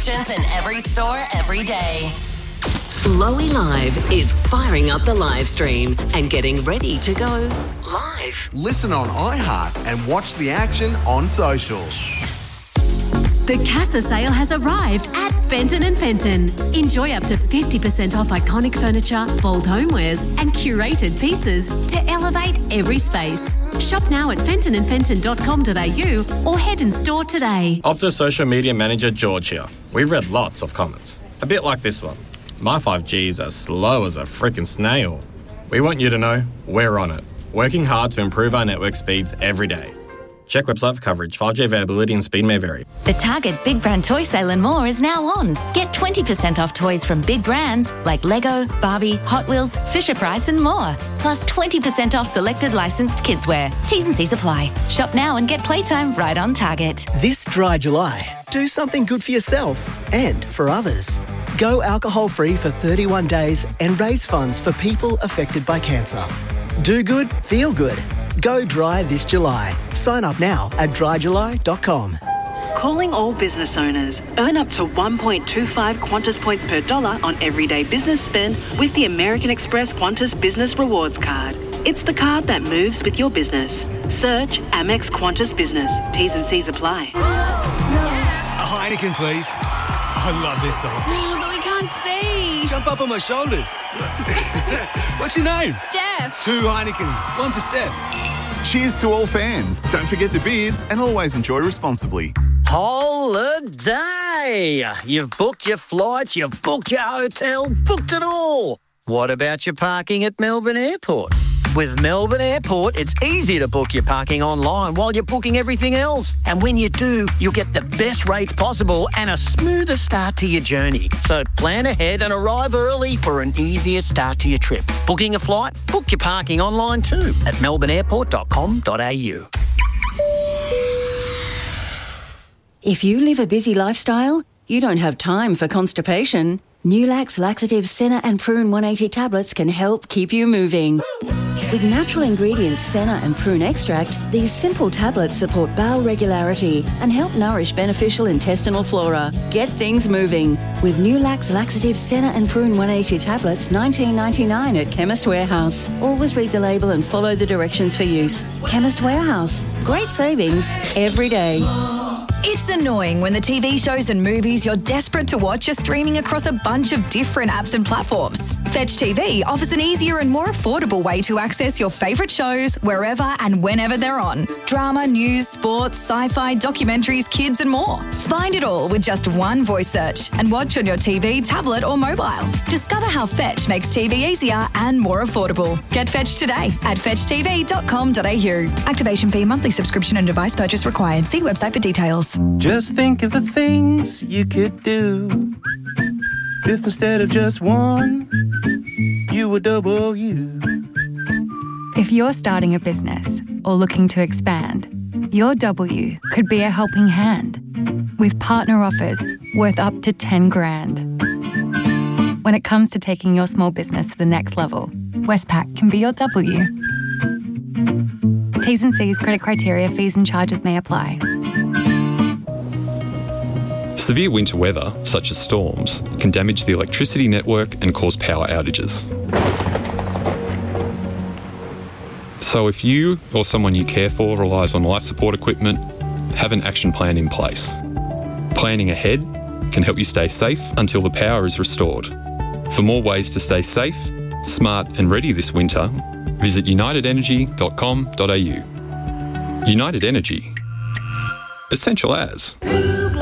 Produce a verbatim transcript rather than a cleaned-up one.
promotions in every store, every day. Lowy Live is firing up the live stream and getting ready to go live. Listen on iHeart and watch the action on socials. The Casa sale has arrived at Fenton and Fenton. Enjoy up to fifty percent off iconic furniture, bold homewares and curated pieces to elevate every space. Shop now at fenton and fenton dot com dot a u or head in store today. Optus social media manager George here. We've read lots of comments. A bit like this one. My five G is as slow as a freaking snail. We want you to know we're on it. Working hard to improve our network speeds every day. Check website for coverage. five G availability and speed may vary. The Target Big Brand Toy Sale and more is now on. Get twenty percent off toys from big brands like Lego, Barbie, Hot Wheels, Fisher-Price and more. Plus twenty percent off selected licensed kidswear. T's and C's apply. Shop now and get playtime right on Target. This dry July, do something good for yourself and for others. Go alcohol-free for thirty-one days and raise funds for people affected by cancer. Do good, feel good. Go dry this July. Sign up now at dry july dot com. Calling all business owners. Earn up to one point two five Qantas points per dollar on everyday business spend with the American Express Qantas Business Rewards Card. It's the card that moves with your business. Search Amex Qantas Business. T's and C's apply. A Heineken, please. I love this song. Oh, but we can't see. Jump up on my shoulders. What's your name? Steph. Two Heinekens. One for Steph. Cheers to all fans. Don't forget the beers and always enjoy responsibly. Holiday! You've booked your flights, you've booked your hotel, booked it all. What about your parking at Melbourne Airport? With Melbourne Airport, it's easy to book your parking online while you're booking everything else. And when you do, you'll get the best rates possible and a smoother start to your journey. So plan ahead and arrive early for an easier start to your trip. Booking a flight? Book your parking online too at melbourne airport dot com dot a u. If you live a busy lifestyle, you don't have time for constipation. Nulax Laxative Senna and Prune one eighty tablets can help keep you moving. With natural ingredients Senna and Prune extract, these simple tablets support bowel regularity and help nourish beneficial intestinal flora. Get things moving with Nulax Laxative Senna and Prune one eighty tablets, nineteen ninety-nine at Chemist Warehouse. Always read the label and follow the directions for use. Chemist Warehouse. Great savings every day. It's annoying when the T V shows and movies you're desperate to watch are streaming across a bunch of different apps and platforms. Fetch T V offers an easier and more affordable way to access your favourite shows wherever and whenever they're on. Drama, news, sports, sci-fi, documentaries, kids and more. Find it all with just one voice search and watch on your T V, tablet or mobile. Discover how Fetch makes T V easier and more affordable. Get Fetch today at fetch t v dot com dot a u. Activation fee, monthly subscription and device purchase required. See website for details. Just think of the things you could do if instead of just one, you were double you. If you're starting a business or looking to expand, your W could be a helping hand with partner offers worth up to ten grand. When it comes to taking your small business to the next level, Westpac can be your W. T's and C's, credit criteria, fees and charges may apply. Severe winter weather, such as storms, can damage the electricity network and cause power outages. So if you or someone you care for relies on life support equipment, have an action plan in place. Planning ahead can help you stay safe until the power is restored. For more ways to stay safe, smart and ready this winter, visit united energy dot com dot a u. United Energy. Essential as.